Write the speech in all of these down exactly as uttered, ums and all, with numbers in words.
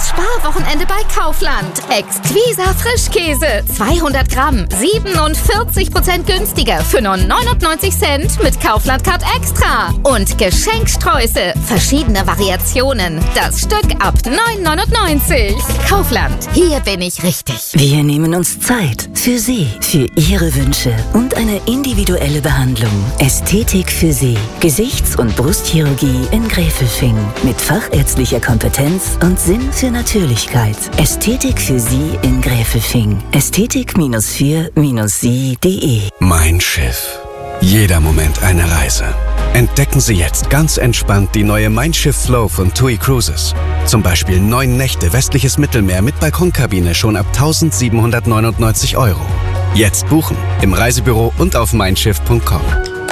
Das Sparwochenende bei Kaufland. Exquisa Frischkäse. zweihundert Gramm. siebenundvierzig Prozent günstiger für nur neunundneunzig Cent mit Kaufland Card Extra. Und Geschenkstreusel. Verschiedene Variationen. Das Stück ab neun neunundneunzig. Kaufland. Hier bin ich richtig. Wir nehmen uns Zeit für Sie, für Ihre Wünsche und eine individuelle Behandlung. Ästhetik für Sie. Gesichts- und Brustchirurgie in Gräfelfing. Mit fachärztlicher Kompetenz und Sinn für Natürlichkeit. Ästhetik für Sie in Gräfelfing. Ästhetik vier sie punkt de. Mein Schiff. Jeder Moment eine Reise. Entdecken Sie jetzt ganz entspannt die neue Mein Schiff Flow von TUI Cruises. Zum Beispiel neun Nächte westliches Mittelmeer mit Balkonkabine schon ab eintausendsiebenhundertneunundneunzig Euro. Jetzt buchen im Reisebüro und auf mein schiff punkt com.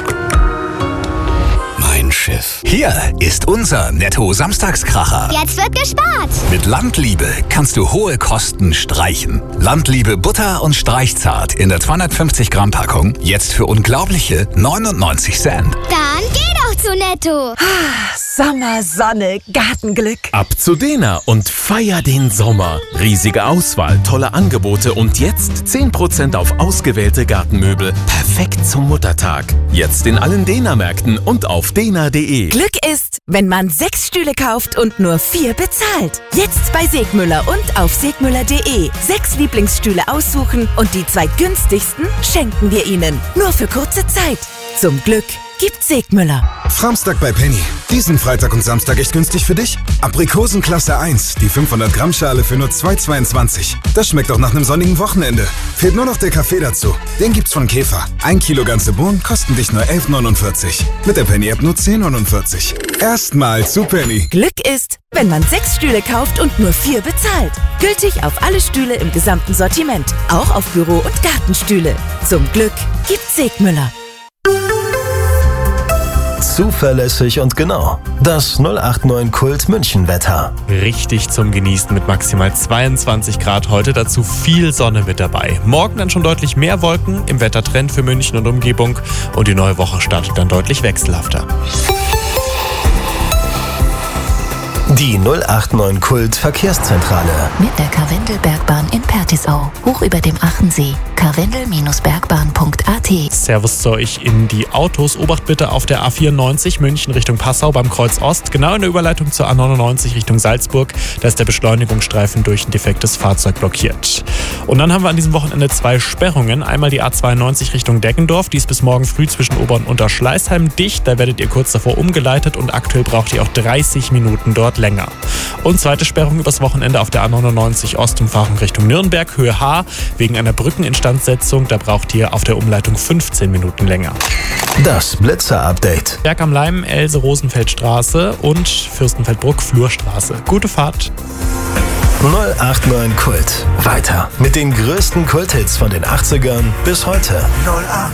Mein Schiff. Hier ist unser Netto-Samstagskracher. Jetzt wird gespart. Mit Landliebe kannst du hohe Kosten streichen. Landliebe Butter und Streichzart in der zweihundertfünfzig Gramm Packung jetzt für unglaubliche neunundneunzig Cent. Dann geh doch zu Netto. Sommer, Sonne, Gartenglück. Ab zu Dena und feier den Sommer. Riesige Auswahl, tolle Angebote und jetzt zehn Prozent auf ausgewählte Gartenmöbel. Perfekt zum Muttertag. Jetzt in allen Dena-Märkten und auf dena punkt de. Glück ist, wenn man sechs Stühle kauft und nur vier bezahlt. Jetzt bei Segmüller und auf segmüller punkt de. Sechs Lieblingsstühle aussuchen und die zwei günstigsten schenken wir Ihnen. Nur für kurze Zeit. Zum Glück gibt Segmüller. Framstag bei Penny. Diesen Freitag und Samstag echt günstig für dich? Aprikosen Klasse eins, die fünfhundert Gramm Schale für nur zwei zweiundzwanzig. Das schmeckt auch nach einem sonnigen Wochenende. Fehlt nur noch der Kaffee dazu. Den gibt's von Käfer. Ein Kilo ganze Bohnen kosten dich nur elf neunundvierzig. Mit der Penny-App nur zehn neunundvierzig. Erstmal zu Penny. Glück ist, wenn man sechs Stühle kauft und nur vier bezahlt. Gültig auf alle Stühle im gesamten Sortiment. Auch auf Büro- und Gartenstühle. Zum Glück gibt Segmüller. Zuverlässig und genau. Das null acht neun Kult München Wetter. Richtig zum Genießen mit maximal zweiundzwanzig Grad heute, dazu viel Sonne mit dabei. Morgen dann schon deutlich mehr Wolken im Wettertrend für München und Umgebung und die neue Woche startet dann deutlich wechselhafter. Die null acht neun Kult Verkehrszentrale. Mit der Karwendelbergbahn in Pertisau. Hoch über dem Achensee. karwendel Bergbahn punkt a t. Servus zu euch in die Autos. Obacht bitte auf der A vierundneunzig München Richtung Passau beim Kreuz Ost. Genau in der Überleitung zur A neunundneunzig Richtung Salzburg. Da ist der Beschleunigungsstreifen durch ein defektes Fahrzeug blockiert. Und dann haben wir an diesem Wochenende zwei Sperrungen. Einmal die A zweiundneunzig Richtung Deggendorf. Die ist bis morgen früh zwischen Ober- und Unterschleißheim dicht. Da werdet ihr kurz davor umgeleitet und aktuell braucht ihr auch dreißig Minuten dort länger. Und zweite Sperrung übers Wochenende auf der A neunundneunzig Ostumfahrung Richtung Nürnberg, Höhe H, wegen einer Brückeninstandsetzung. Da braucht ihr auf der Umleitung fünfzehn Minuten länger. Das Blitzer-Update. Berg am Leim, Else-Rosenfeld-Straße und Fürstenfeldbruck-Flurstraße. Gute Fahrt. null acht neun Kult. Weiter mit den größten Kulthits von den achtzigern bis heute.